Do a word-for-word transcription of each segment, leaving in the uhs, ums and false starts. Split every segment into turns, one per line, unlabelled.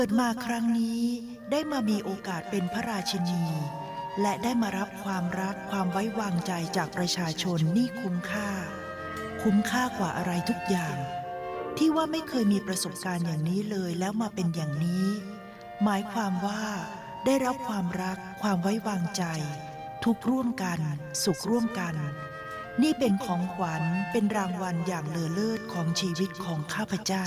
เกิดมาครั้งนี้ได้มามีโอกาสเป็นพระราชินีและได้มารับความรักความไว้วางใจจากประชาชนนี่คุ้มค่าคุ้มค่ากว่าอะไรทุกอย่างที่ว่าไม่เคยมีประสบการณ์อย่างนี้เลยแล้วมาเป็นอย่างนี้หมายความว่าได้รับความรักความไว้วางใจทุกข์ร่วมกันสุขร่วมกันนี่เป็นของขวัญเป็นรางวัลอย่างเลอเลิศของชีวิตของข้าพเจ้า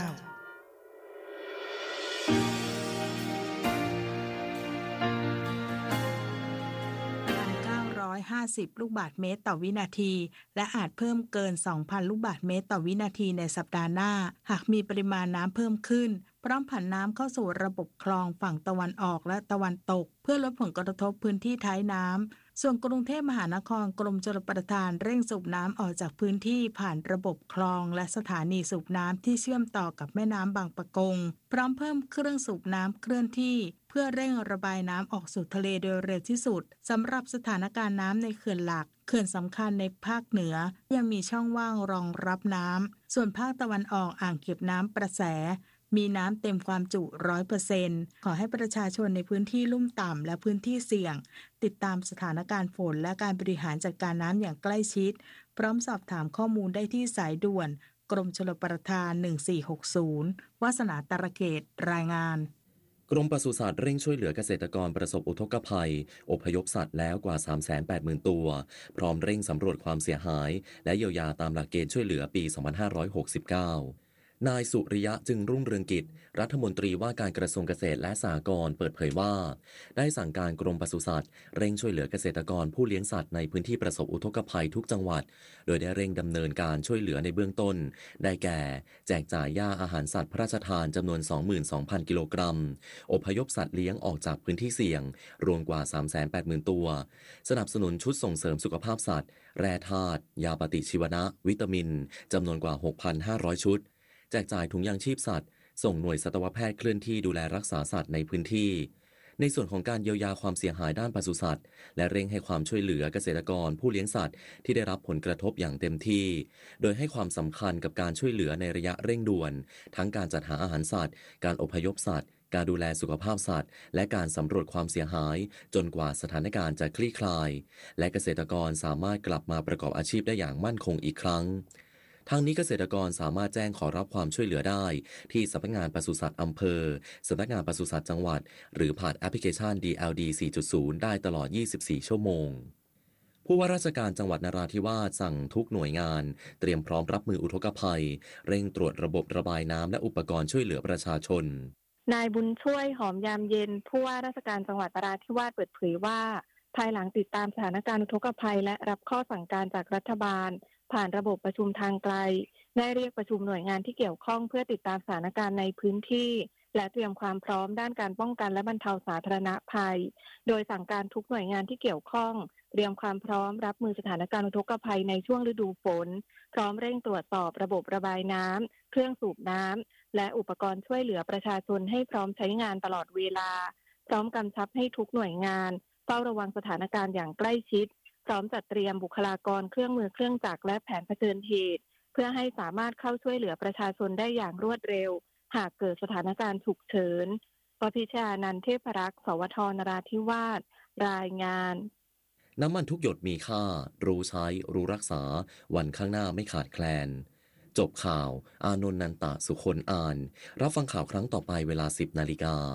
ห้าสิบลูกบาศก์เมตรต่อวินาทีและอาจเพิ่มเกิน สองพัน ลูกบาศก์เมตรต่อวินาทีในสัปดาห์หน้าหากมีปริมาณน้ำเพิ่มขึ้นพร้อมผันน้ำเข้าสู่ระบบคลองฝั่งตะวันออกและตะวันตกเพื่อลดผลกระทบพื้นที่ท้ายน้ำส่วนกรุงเทพมหานครกรมชลประทานเร่งสูบน้ำออกจากพื้นที่ผ่านระบบคลองและสถานีสูบน้ำที่เชื่อมต่อกับแม่น้ำบางปะกงพร้อมเพิ่มเครื่องสูบน้ำเคลื่อนที่เพื่อเร่งระบายน้ำออกสู่ทะเลโดยเร็วที่สุดสำหรับสถานการณ์น้ำในเขื่อนหลักเขื่อนสำคัญในภาคเหนือยังมีช่องว่างรองรับน้ำส่วนภาคตะวันออกอ่างเก็บน้ำประแสมีน้ำเต็มความจุ ร้อยเปอร์เซ็นต์ ขอให้ประชาชนในพื้นที่ลุ่มต่ำและพื้นที่เสี่ยงติดตามสถานการณ์ฝนและการบริหารจัดการน้ำอย่างใกล้ชิดพร้อมสอบถามข้อมูลได้ที่สายด่วนกรมชลประทานหนึ่งสี่หกศูนย์วาสนาตระเกตรายงาน
กรมปศุสัตว์เร่งช่วยเหลือเกษตรกรประสบอุทกภัยอพยพสัตว์แล้วกว่า สามแสนแปดหมื่น ตัวพร้อมเร่งสำรวจความเสียหายและเยียวยาตามหลักเกณฑ์ช่วยเหลือปี สองพันห้าร้อยหกสิบเก้านายสุริยะจึงรุ่งเรืองกิจรัฐมนตรีว่าการกระทรวงเกษตรและสหกรณ์เปิดเผยว่าได้สั่งการกรมปศุสัตว์เร่งช่วยเหลือเกษตรกรผู้เลี้ยงสัตว์ในพื้นที่ประสบอุทกภัยทุกจังหวัดโดยได้เร่งดำเนินการช่วยเหลือในเบื้องต้นได้แก่แจกจ่ายหญ้าอาหารสัตว์พระราชทานจำนวน สองหมื่นสองพัน กิโลกรัมอพยพสัตว์เลี้ยงออกจากพื้นที่เสี่ยงรวมกว่า สามแสนแปดหมื่น ตัวสนับสนุนชุดส่งเสริมสุขภาพสัตว์แร่ธาตุยาปฏิชีวนะวิตามินจำนวนกว่า หกพันห้าร้อย ชุดแจกจ่ายถุงยางชีพสัตว์ส่งหน่วยสัตวแพทย์เคลื่อนที่ดูแลรักษาสัตว์ในพื้นที่ในส่วนของการเยียวยาความเสียหายด้านปศุสัตว์และเร่งให้ความช่วยเหลือเกษตรกรผู้เลี้ยงสัตว์ที่ได้รับผลกระทบอย่างเต็มที่โดยให้ความสำคัญกับการช่วยเหลือในระยะเร่งด่วนทั้งการจัดหาอาหารสัตว์การอพยพสัตว์การดูแลสุขภาพสัตว์และการสำรวจความเสียหายจนกว่าสถานการณ์จะคลี่คลายและเกษตรกรสามารถกลับมาประกอบอาชีพได้อย่างมั่นคงอีกครั้งทางนี้เกษตรกรสามารถแจ้งขอรับความช่วยเหลือได้ที่สำนักงานปศุสัตว์อำเภอสำนักงานปศุสัตว์จังหวัดหรือผ่านแอปพลิเคชัน ดี แอล ดี สี่จุดศูนย์ ได้ตลอดยี่สิบสี่ชั่วโมงผู้ว่าราชการจังหวัดนราธิวาสสั่งทุกหน่วยงานเตรียมพร้อมรับมืออุทกภัยเร่งตรวจระบบระบายน้ำและอุปกรณ์ช่วยเหลือประชาชน
นายบุญช่วยหอมยามเย็นผู้ว่าราชการจังหวัดนราธิวาสเปิดเผยว่าภายหลังติดตามสถานการณ์อุทกภัยและรับข้อสั่งการจากรัฐบาลผ่านระบบประชุมทางไกลได้เรียกประชุมหน่วยงานที่เกี่ยวข้องเพื่อติดตามสถานการณ์ในพื้นที่และเตรียมความพร้อมด้านการป้องกันและบรรเทาสาธารณภัยโดยสั่งการทุกหน่วยงานที่เกี่ยวข้องเตรียมความพร้อมรับมือสถานการณ์อุทกภัยในช่วงฤดูฝนพร้อมเร่งตรวจสอบระบบระบายน้ำเครื่องสูบน้ำและอุปกรณ์ช่วยเหลือประชาชนให้พร้อมใช้งานตลอดเวลาพร้อมกำชับให้ทุกหน่วยงานเฝ้าระวังสถานการณ์อย่างใกล้ชิดพร้อมจัดเตรียมบุคลากรเครื่องมือเครื่องจักรและแผนเผชิญเหตุเพื่อให้สามารถเข้าช่วยเหลือประชาชนได้อย่างรวดเร็วหากเกิดสถานการณ์ฉุกเฉินปพิชานันท์เทพรักษ์สวทนราธิวาสรายงาน
น้ำมันทุกหยดมีค่ารู้ใช้รู้รักษาวันข้างหน้าไม่ขาดแคลนจบข่าวอานนท์นันตะสุคนอ่านรับฟังข่าวครั้งต่อไปเวลา สิบนาฬิกา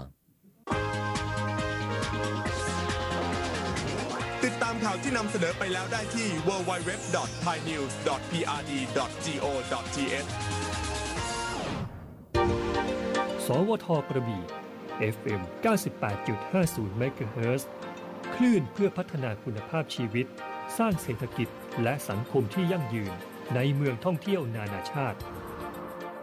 ติดตามข่าวที่นำเสนอไปแล้วได้ที่ ดับเบิลยู ดับเบิลยู ดับเบิลยู ดอท ไทยนิวส์ ดอท พี อาร์ ดี ดอท จี โอ ดอท ที เอช
สวทกระบี่ เอฟ เอ็ม เก้าสิบแปดจุดห้าศูนย์ เมกะเฮิรตซ์ คลื่นเพื่อพัฒนาคุณภาพชีวิตสร้างเศรษฐกิจและสังคมที่ยั่งยืนในเมืองท่องเที่ยวนานาชาติ